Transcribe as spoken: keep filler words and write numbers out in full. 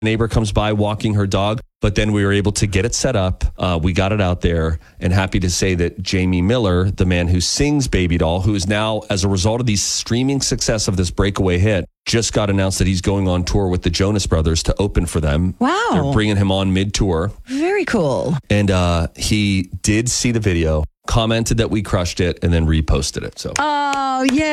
Neighbor comes by walking her dog, but then we were able to get it set up. Uh, we got it out there, and happy to say that Jamie Miller, the man who sings Baby Doll, who is now, as a result of the streaming success of this breakaway hit, just got announced that he's going on tour with the Jonas Brothers to open for them. Wow. They're bringing him on mid-tour. Very cool. And uh, he did see the video, commented that we crushed it, and then reposted it. So. Oh, yeah.